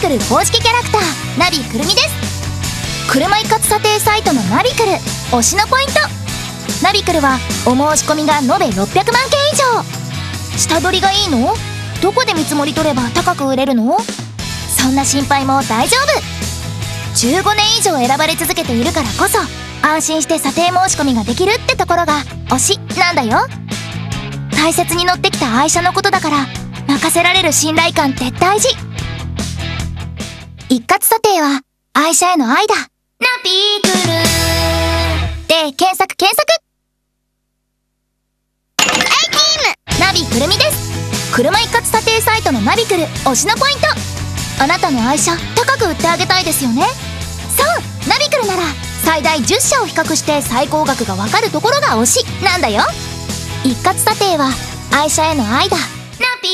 クル公式キャラクターナビくるみです。車一括査定サイトのナビクル推しのポイント。ナビクルはお申し込みが延べ600万件以上。下取りがいいの？どこで見積もり取れば高く売れるの？そんな心配も大丈夫。15年以上選ばれ続けているからこそ安心して査定申し込みができるってところが推しなんだよ。大切に乗ってきた愛車のことだから任せられる信頼感って大事。一括査定は愛車への愛だ。ナビクルで検索ナビくるみです。車一括査定サイトのナビクル推しのポイント。あなたの愛車高く売ってあげたいですよね。そうナビクルなら最大10社を比較して最高額がわかるところが推しなんだよ。一括査定は愛車への愛だ。